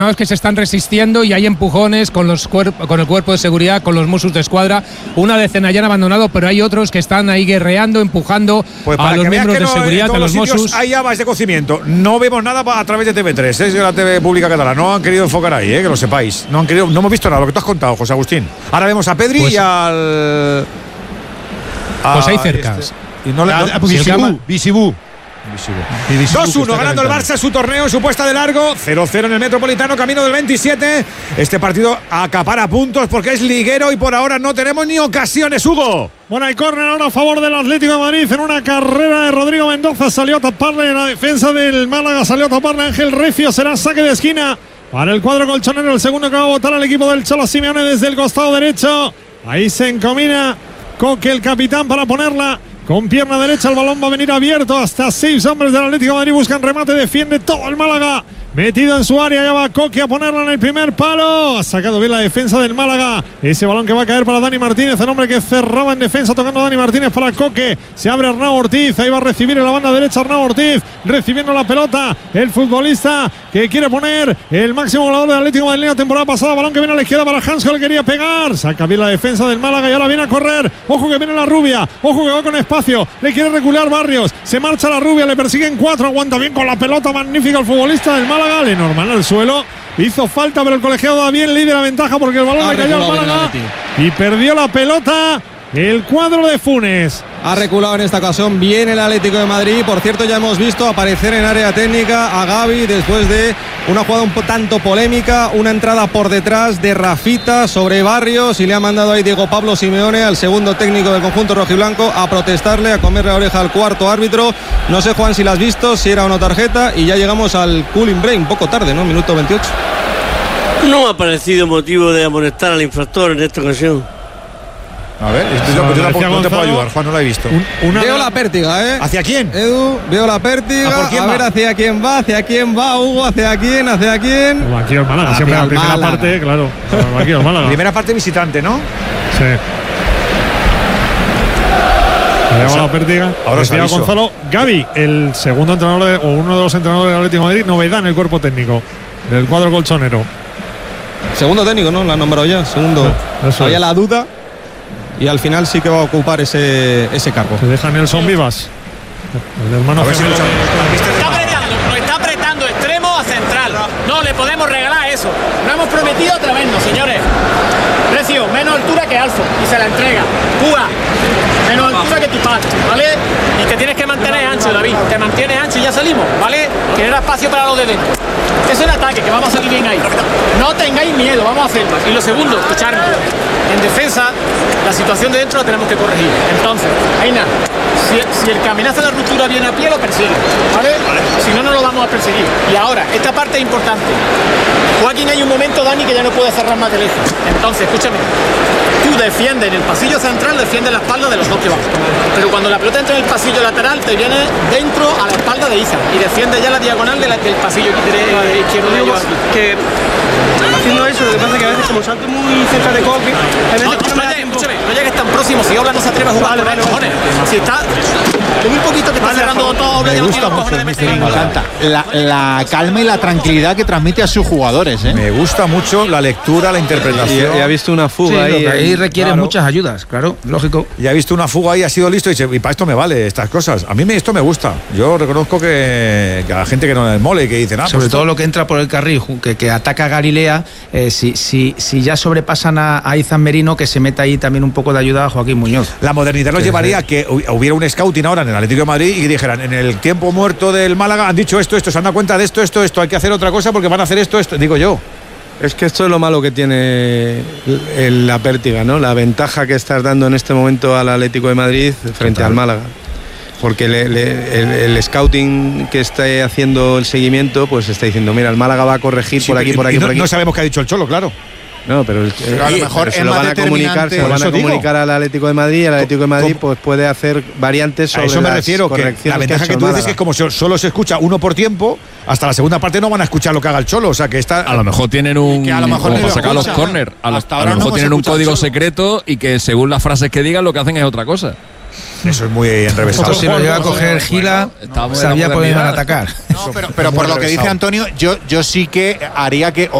que se están resistiendo y hay empujones con el cuerpo de seguridad, con los Mossos de Escuadra. Una decena ya han abandonado, pero hay otros que están ahí guerreando, empujando a los miembros de seguridad, a los Mossos. Hay llamas de cocimiento. No vemos nada a través de TV3, es la TV pública catalana. No han querido enfocar ahí, que lo sepáis. No hemos visto nada, lo que tú has contado, José Agustín. Ahora vemos a Pedri y al. Pues ahí cerca. Bisibú. 2-1 ganando el Barça su torneo, su puesta de largo. 0-0 en el Metropolitano, camino del 27. Este partido acapara puntos porque es liguero y por ahora no tenemos ni ocasiones, Hugo. Bueno, hay córner ahora a favor del Atlético de Madrid en una carrera de Rodrigo Mendoza. Salió a taparle la defensa del Málaga, salió a taparle Ángel Recio. Será saque de esquina para el cuadro colchonero. El segundo que va a botar al equipo del Cholo Simeone desde el costado derecho. Ahí se encomina Coque, el capitán, para ponerla con pierna derecha. El balón va a venir abierto. Hasta 6 hombres del Atlético de Madrid buscan remate. Defiende todo el Málaga. Metido en su área, ya va Coque a ponerla en el primer palo. Ha sacado bien la defensa del Málaga. Ese balón que va a caer para Dani Martínez, el hombre que cerraba en defensa, tocando a Dani Martínez para Coque. Se abre Arnau Ortiz, ahí va a recibir en la banda derecha Arnau Ortiz, recibiendo la pelota el futbolista que quiere poner el máximo goleador del Atlético de Madrid la temporada pasada. Balón que viene a la izquierda para Hansko, le quería pegar. Saca bien la defensa del Málaga y ahora viene a correr. Ojo que viene la rubia, ojo que va con espacio, le quiere recular Barrios. Se marcha la rubia, le persiguen 4, aguanta bien con la pelota, magnífica el futbolista del Málaga. Le normal al suelo, hizo falta, pero el colegiado da bien, líder la ventaja porque el balón le cayó al Málaga y perdió la pelota el cuadro de Funes. Ha reculado en esta ocasión bien el Atlético de Madrid. Por cierto, ya hemos visto aparecer en área técnica a Gavi después de una jugada un tanto polémica, una entrada por detrás de Rafita sobre Barrios, y le ha mandado ahí Diego Pablo Simeone, al segundo técnico del conjunto rojiblanco, a protestarle, a comerle la oreja al cuarto árbitro. No sé, Juan, si la has visto, si era una tarjeta, y ya llegamos al cooling break, un poco tarde, ¿no? Minuto 28. No me ha parecido motivo de amonestar al infractor en esta ocasión. A ver, no te puedo ayudar, Juan, no la he visto. Veo la pértiga, ¿eh? ¿Hacia quién? Edu, veo la pértiga. A ver hacia quién va, Hugo, hacia quién. Aquí el Málaga, siempre la primera parte, claro. Aquí el Málaga. Primera parte visitante, ¿no? Sí. La pértiga. Ahora decía Gonzalo, Gavi, el segundo entrenador o uno de los entrenadores del Atlético de Madrid, novedad en el cuerpo técnico del cuadro colchonero. Segundo técnico, ¿no? La ha nombrado ya, segundo. Había la duda. Y al final sí que va a ocupar ese cargo. Se deja Nelson Vivas. El hermano gemelo. Nos está apretando extremo a central. No le podemos regalar eso. No hemos prometido atrevernos, señores. Recio, menos altura que Alfo. Y se la entrega. Púa, menos altura que tu padre, ¿vale? Y te tienes que mantener ancho, David. Te mantienes ancho y ya salimos, ¿vale? Que era espacio para los de dentro. Eso es el ataque, que vamos a salir bien ahí. No tengáis miedo, vamos a hacerlo. Y lo segundo, escucharme. En defensa, la situación de dentro la tenemos que corregir. Entonces, Aina, si el caminazo de la ruptura viene a pie, lo persigue, ¿vale? Si no, no lo vamos a perseguir. Y ahora, esta parte es importante. Joaquín, hay un momento, Dani, que ya no puede cerrar más de lejos. Entonces, escúchame. Tú defiendes en el pasillo central, defiendes la espalda de los dos que van. Pero cuando la pelota entra en el pasillo lateral, te viene dentro a la espalda de Isa y defiende ya la diagonal del pasillo izquierdo de ellos. Que haciendo eso, lo que pasa es que a veces como salto muy cerca de Coque, no llegues tan próximo. Si Obla no se atreve a jugar, cojones. Si está un poquito que está cerrando todo, me gusta mucho, me encanta la calma y la tranquilidad que transmite a sus jugadores, ¿eh? Me gusta mucho la lectura, la interpretación. Y ha visto una fuga ahí. Ahí requiere muchas ayudas, claro, lógico. Y ha visto una fuga ahí, ha sido listo y dice, y para esto me vale estas cosas. A mí esto me gusta. Yo reconozco que a la gente que no le mole, que dice nada. Sobre todo lo que entra por el carril, que ataca a Galilea, si ya sobrepasan a Izan Merino, que se meta ahí también un poco de ayuda a Joaquín Muñoz. La modernidad nos llevaría a que hubiera un scouting ahora en el Atlético de Madrid y dijeran, en el tiempo muerto del Málaga han dicho esto, se han dado cuenta de esto, hay que hacer otra cosa porque van a hacer esto, digo yo. Es que esto es lo malo que tiene la pértiga, ¿no? La ventaja que estás dando en este momento al Atlético de Madrid frente al Málaga. Porque el scouting que está haciendo el seguimiento, pues está diciendo, mira, el Málaga va a corregir por aquí, por aquí, por aquí. No sabemos qué ha dicho el Cholo, claro. No, pero a lo mejor se lo van a comunicar al Atlético de Madrid, y el Atlético de Madrid pues puede hacer variantes sobre a eso me refiero, que la ventaja que tú dices es que como solo se escucha uno por tiempo, hasta la segunda parte no van a escuchar lo que haga el Cholo, o sea que está. A lo mejor tienen para sacar los córner, a lo mejor tienen un código secreto y que según las frases que digan lo que hacen es otra cosa. Eso es muy enrevesado. Si lo llega a coger Gila, sabía por dónde iban a atacar. No, pero por lo que dice Antonio, yo sí que haría que